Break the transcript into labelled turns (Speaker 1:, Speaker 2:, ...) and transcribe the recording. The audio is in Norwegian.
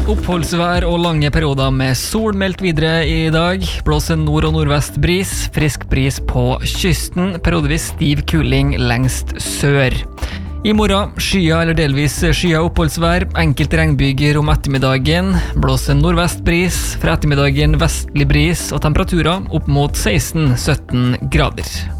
Speaker 1: Oppholdsvær og lange perioder med sol meldt videre i dag. Blåser nord- og nordvest bris, frisk bris på kysten, periodevis stiv kuling lengst sør. I morgen skya eller delvis skya oppholdsvær, enkelte regnbyger om ettermiddagen, blåser nordvest bris, fra ettermiddagen vestlig bris og temperaturer opp mot 16-17 grader.